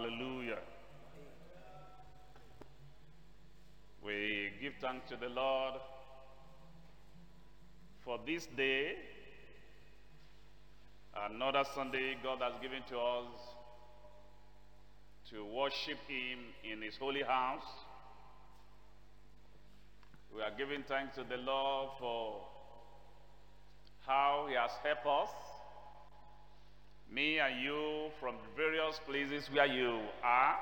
Hallelujah. We give thanks to the Lord for this day, another Sunday God has given to us to worship Him in His holy house. We are giving thanks to the Lord for how He has helped us, me and you, from various places where you are.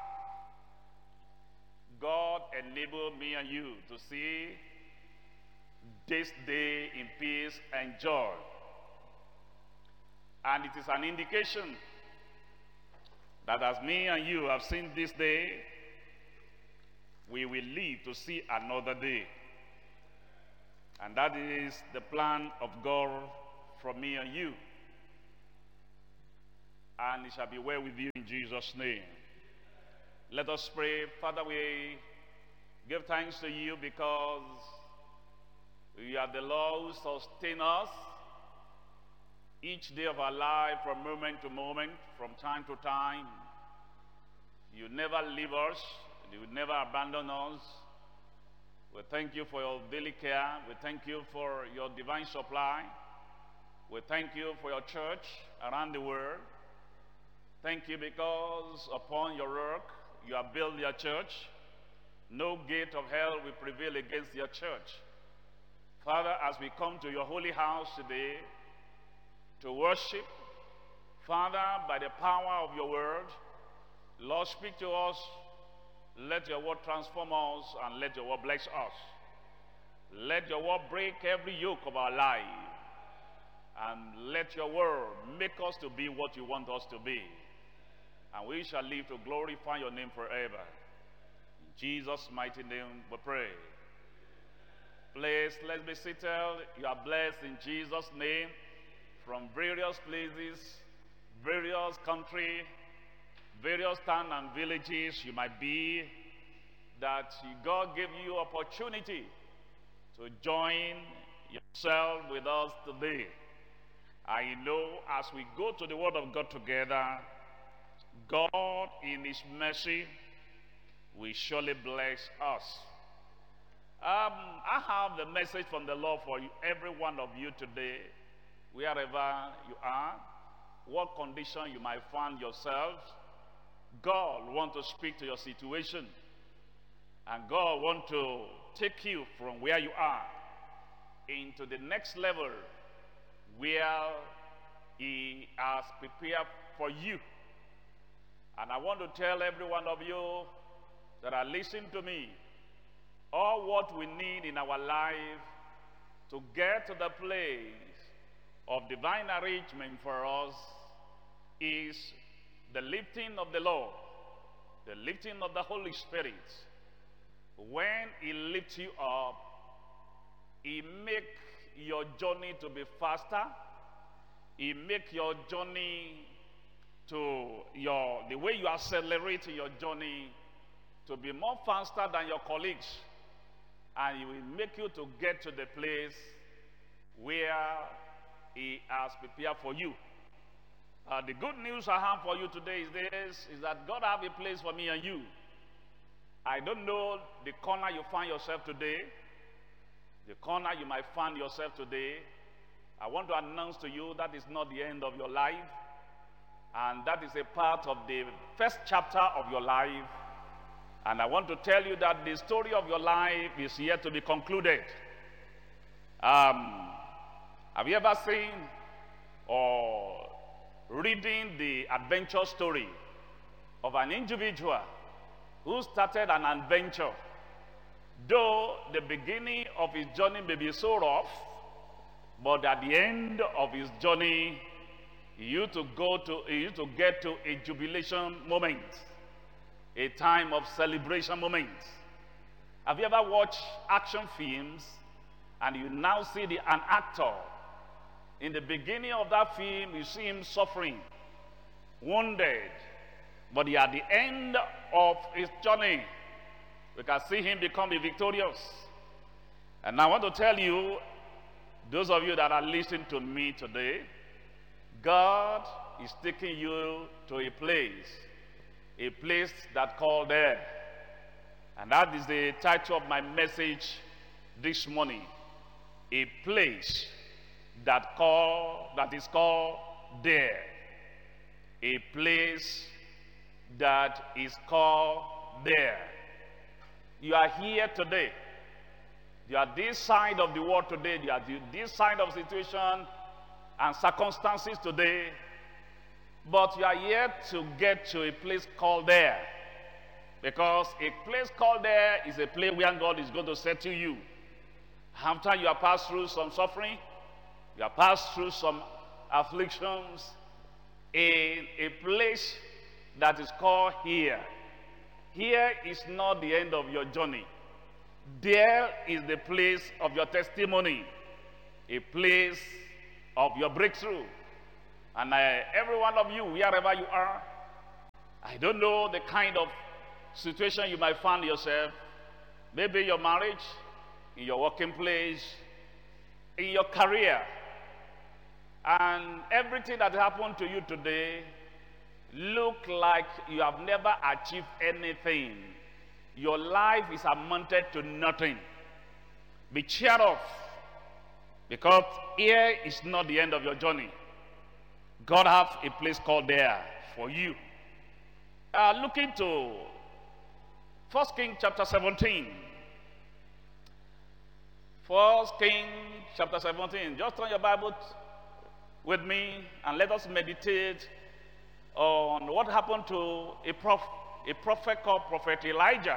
God enabled me and you to see this day in peace and joy. And it is an indication that as me and you have seen this day, we will live to see another day. And that is the plan of God for me and you. And it shall be well with you in Jesus' name. Let us pray. Father, we give thanks to you because you are the Lord who sustains us each day of our life, from moment to moment, from time to time. You never leave us. You never abandon us. We thank you for your daily care. We thank you for your divine supply. We thank you for your church around the world. Thank you because upon your work, you have built your church. No gate of hell will prevail against your church. Father, as we come to your holy house today to worship, Father, by the power of your word, Lord, speak to us. Let your word transform us and let your word bless us. Let your word break every yoke of our life. And let your word make us to be what you want us to be. And we shall live to glorify your name forever. In Jesus' mighty name we pray. Please, let's be seated. You are blessed in Jesus' name from various places, various countries, various towns and villages you might be, that God gave you opportunity to join yourself with us today. I know as we go to the Word of God together, God in His mercy will surely bless us. I have the message from the Lord for you, every one of you today, wherever you are, what condition you might find yourselves. God wants to speak to your situation, and God wants to take you from where you are into the next level where He has prepared for you. And I want to tell every one of you that are listening to me, all what we need in our life to get to the place of divine arrangement for us is the lifting of the Lord, the lifting of the Holy Spirit. When He lifts you up, He makes your journey to be faster. He makes your journey the way you accelerate your journey to be more faster than your colleagues. And He will make you to get to the place where He has prepared for you. The good news I have for you today is that God has a place for me and you. I don't know the corner you find yourself today, the corner you might find yourself today. I want to announce to you that is not the end of your life, and that is a part of the first chapter of your life. And I want to tell you that the story of your life is yet to be concluded. Have you ever seen or reading the adventure story of an individual who started an adventure? Though the beginning of his journey may be so rough, but at the end of his journey, he used to get to a jubilation moment, a time of celebration moment. Have you ever watched action films and you now see an actor? In the beginning of that film, you see him suffering, wounded, but at the end of his journey, we can see him become victorious. And I want to tell you, those of you that are listening to me today, God is taking you to a place A place that called there. And that is the title of my message this morning. A place that is called there. A place that is called there. You are here today. You are this side of the world today. You are this side of situation and circumstances today. But you are yet to get to a place called there. Because a place called there is a place where God is going to settle you. After you have passed through some suffering, you have passed through some afflictions, in a place that is called here. Here is not the end of your journey. There is the place of your testimony, a place of your breakthrough. And every one of you, wherever you are, I don't know the kind of situation you might find yourself. Maybe your marriage, in your working place, in your career. And everything that happened to you today look like you have never achieved anything. Your life is amounted to nothing. Be cheered up, because here is not the end of your journey. God has a place called there for you. Looking to 1 Kings chapter 17. 1 Kings chapter 17. Just turn your Bible with me and let us meditate on what happened to a prophet called Prophet Elijah.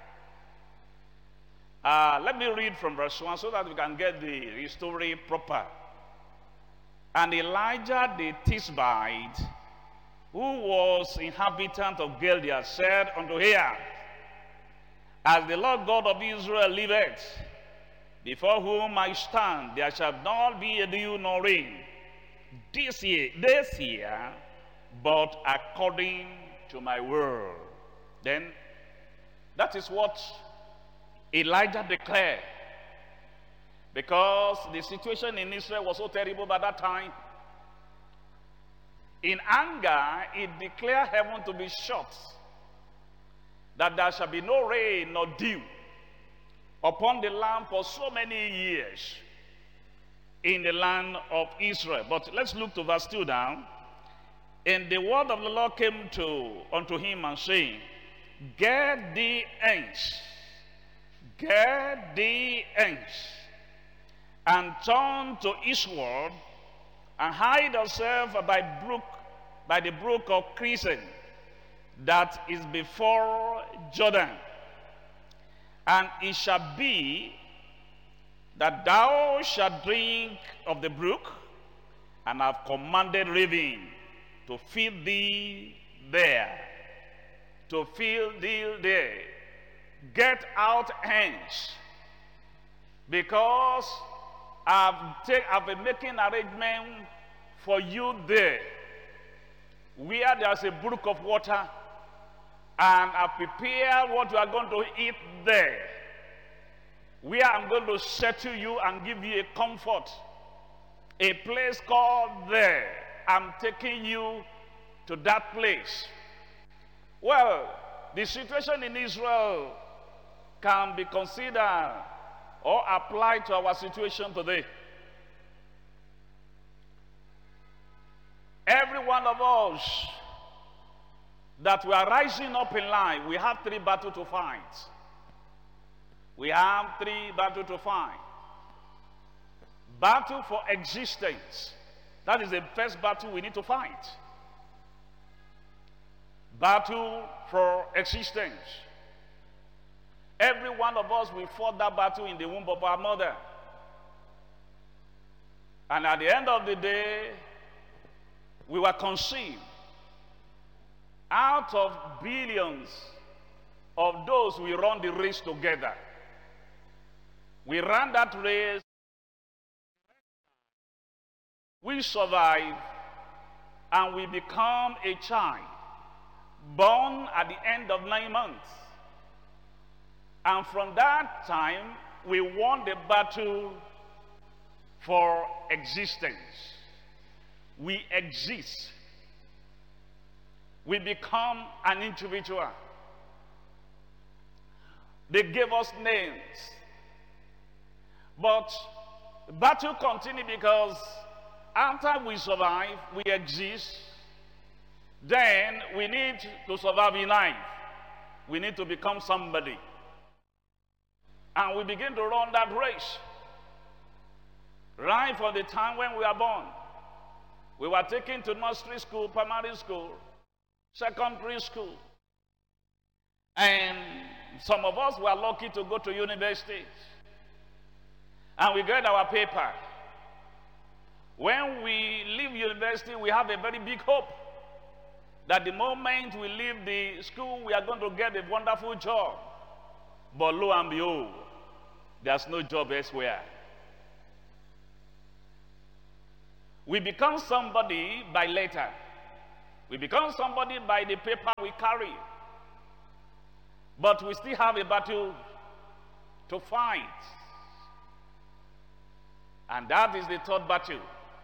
Let me read from verse 1 so that we can get the story proper. And Elijah the Tishbite, who was inhabitant of Gilead, said unto Ahab, as the Lord God of Israel liveth, before whom I stand, there shall not be a dew nor rain this year, but according to my word. Then, that is what Elijah declared. Because the situation in Israel was so terrible by that time. In anger, he declared heaven to be shut, that there shall be no rain nor dew upon the land for so many years in the land of Israel. But let's look to verse 2 now. And the word of the Lord came unto him and saying, get thee hence, and turn to eastward, and hide yourself by the brook of Crison, that is before Jordan. And it shall be that thou shalt drink of the brook, and have commanded raven to feed thee there. To feed thee there. Get out hence, because I've been making arrangement for you there, where there's a brook of water, and I've prepared what you are going to eat there, where I'm going to settle you and give you a comfort, a place called there. I'm taking you to that place. Well, the situation in Israel can be considered or applied to our situation today. Every one of us that we are rising up in life, we have three battles to fight. We have three battles to fight. Battle for existence. That is the first battle we need to fight. Battle for existence. Every one of us, we fought that battle in the womb of our mother. And at the end of the day, we were conceived out of billions of those we run the race together. We ran that race. We survive, and we become a child born at the end of 9 months. And from that time, we won the battle for existence. We exist. we become an individual. They gave us names. But the battle continues because after we survive, we exist, then we need to survive in life. We need to become somebody. And we begin to run that race. Right from the time when we are born. We were taken to nursery school, primary school, secondary school. And some of us were lucky to go to universities. And we get our paper. When we leave university, we have a very big hope that the moment we leave the school, we are going to get a wonderful job. But lo and behold, there's no job elsewhere. We become somebody by letter. We become somebody by the paper we carry. But we still have a battle to fight. And that is the third battle.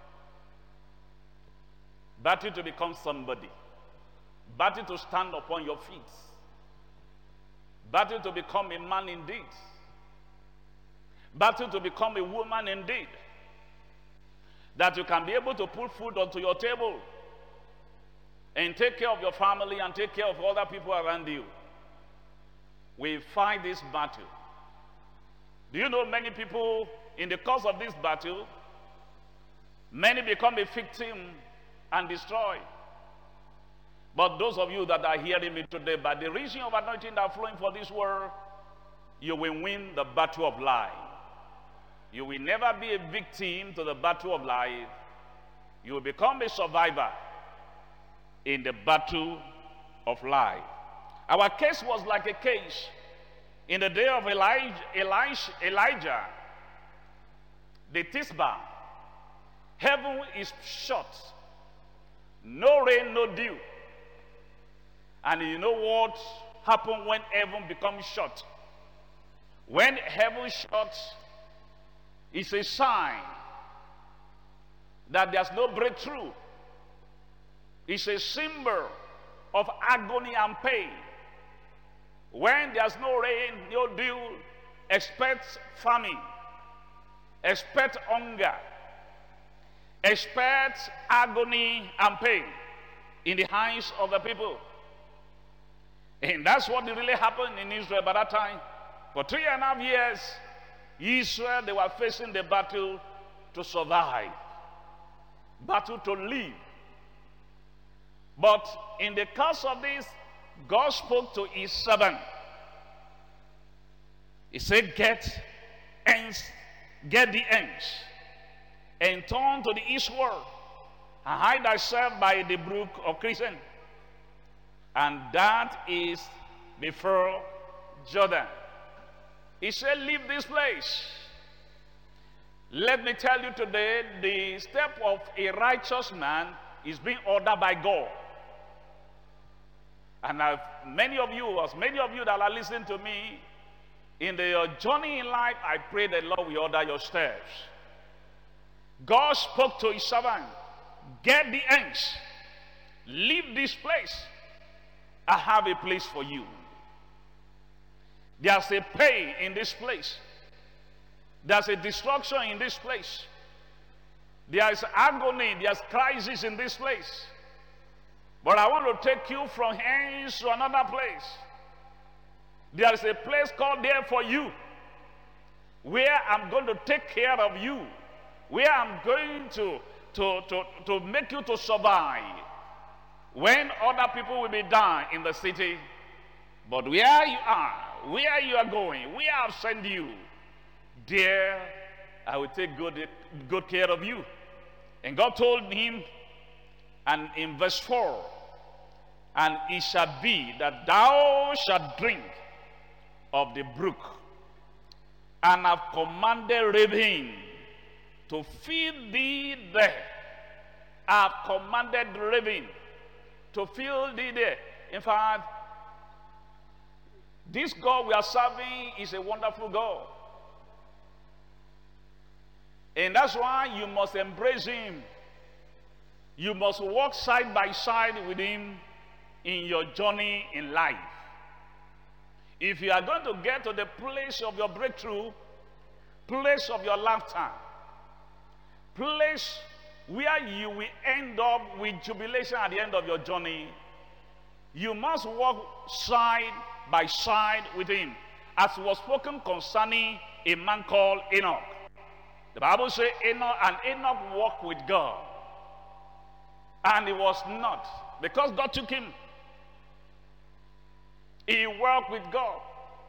Battle to become somebody. Battle to stand upon your feet. Battle to become a man indeed. Battle to become a woman indeed. That you can be able to put food onto your table and take care of your family and take care of other people around you. We fight this battle. Do you know many people in the course of this battle, many become a victim and destroyed. But those of you that are hearing me today, by the reason of anointing that are flowing for this world, you will win the battle of life. You will never be a victim to the battle of life. You will become a survivor in the battle of life. Our case was like a case in the day of Elijah, the Tisbah. Heaven is shut. No rain, no dew. And you know what happened when heaven becomes shut? When heaven shuts, it's a sign that there's no breakthrough. It's a symbol of agony and pain. When there's no rain, no dew, expect famine, expect hunger, expect agony and pain in the eyes of the people. And that's what really happened in Israel by that time. For 3.5 years, Israel, they were facing the battle to survive, battle to live. But in the course of this, God spoke to his servant. He said, get the ends, and turn to the eastward, and hide thyself by the brook of Kishon. And that is before Jordan. He said, leave this place. Let me tell you today, the step of a righteous man is being ordered by God. And many of you that are listening to me, in your journey in life, I pray that Lord will order your steps. God spoke to his servant, get the ends, leave this place. I have a place for you. There's a pain in this place. There's a destruction in this place. There's agony, there's crisis in this place. But I want to take you from here to another place. There is a place called there for you, where I'm going to take care of you, where I'm going to make you to survive when other people will be down in the city. But where you are, where you are going, where I've sent you, there I will take good care of you. And God told him, and in verse 4, and it shall be that thou shalt drink of the brook, and have commanded raven to feed thee there. I have commanded raven to feed thee there. In fact, this God we are serving is a wonderful God. And that's why you must embrace him. You must walk side by side with him in your journey in life. If you are going to get to the place of your breakthrough, place of your laughter, place where you will end up with jubilation at the end of your journey, you must walk side by side with him, as was spoken concerning a man called Enoch. The Bible says Enoch walked with God, and he was not, because God took him. He walked with God,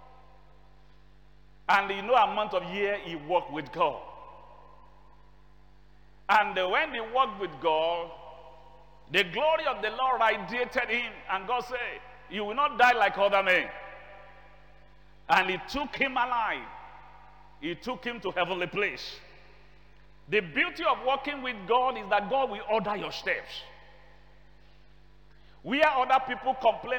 and you know amount of year he walked with God. And when he walked with God, the glory of the Lord radiated him, and God said, you will not die like other men. And he took him alive. He took him to heavenly place. The beauty of walking with God is that God will order your steps. Where other people complain